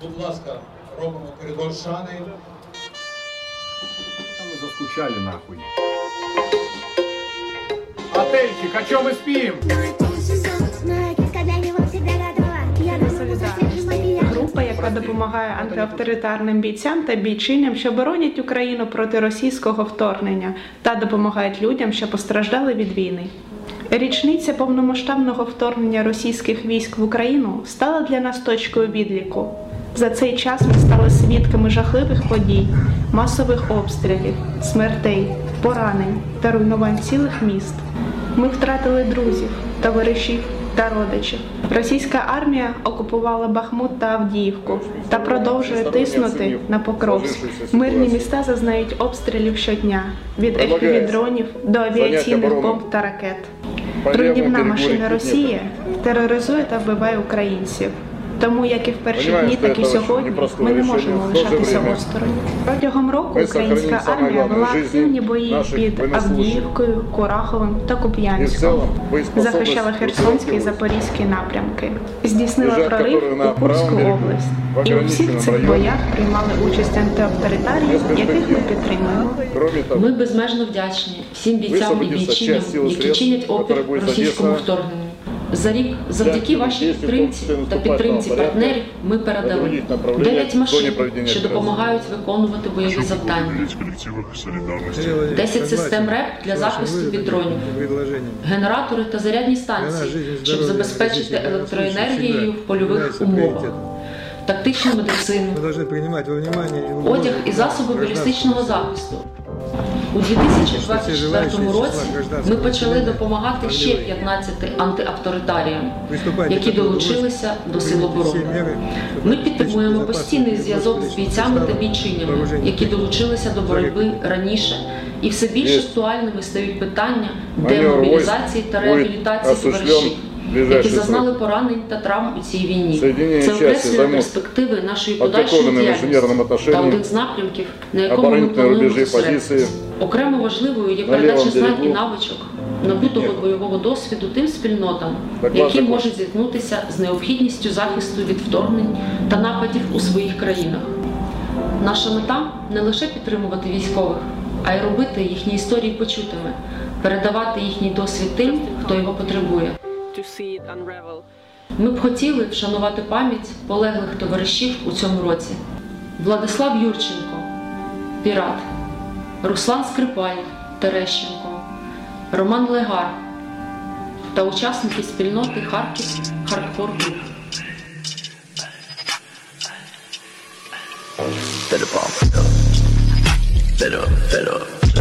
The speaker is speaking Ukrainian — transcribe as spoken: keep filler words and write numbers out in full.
Будь ласка, робимо коридор шани. Мы заскучали нахуй. Отельчик, о чем мы спим? Група, яка допомагає антиавторитарним бійцям та бійчиням, що боронять Україну проти російського вторгнення та допомагають людям, що постраждали від війни. Річниця повномасштабного вторгнення російських військ в Україну стала для нас точкою відліку. За цей час ми стали свідками жахливих подій, масових обстрілів, смертей, поранень та руйнувань цілих міст. Ми втратили друзів, товаришів та родичів. Російська армія окупувала Бахмут та Авдіївку та продовжує тиснути на Покровськ. Мирні міста зазнають обстрілів щодня, від еф пі ві-дронів до авіаційних бомб та ракет. Руйнівна машина Росії тероризує та вбиває українців. Тому, як і в перші дні, так і сьогодні, ми не можемо лишатися осторонь. Протягом року українська армія вела активні бої під Авдіївкою, Кураховим та Куп'янськом. Захищала Херсонський і Запорізький напрямки. Здійснила прорив у Курську область. І у всіх цих боях приймали участь антиавторитарії, яких ми підтримуємо. Ми безмежно вдячні всім бійцям і бійчиням, які чинять опір російському вторгненню. За рік, завдяки вашій підтримці та підтримці партнерів, ми передали дев'ять машин, що допомагають виконувати бойові завдання, десять систем РЕП для захисту від дронів, генератори та зарядні станції, щоб забезпечити електроенергією в польових умовах, тактичну медицину, одяг і засоби балістичного захисту. У дві тисячі двадцять четвертому році ми почали допомагати ще п'ятнадцяти антиавторитаріям, які долучилися до Сил оборони. Ми підтримуємо постійний зв'язок з бійцями та бійчинями, які долучилися до боротьби раніше, і все більш актуальними стають питання демобілізації та реабілітації товаришів, які зазнали поранень та травм у цій війні. Це окреслює перспективи нашої подальшої діяльності та один з напрямків, на якому ми плануємо зосередитися. Окремо важливою є передача знань і навичок, набутого бойового досвіду тим спільнотам, які можуть зіткнутися з необхідністю захисту від вторгнень та нападів у своїх країнах. Наша мета – не лише підтримувати військових, а й робити їхні історії почутими, передавати їхній досвід тим, хто його потребує. Ми б хотіли вшанувати пам'ять полеглих товаришів у цьому році. Владислав Юрченко, пірат, Руслан Скрипаль, Терещенко, Роман Легар та учасники спільноти Харків Хардкор Груп. Fed up, fed up, fed up.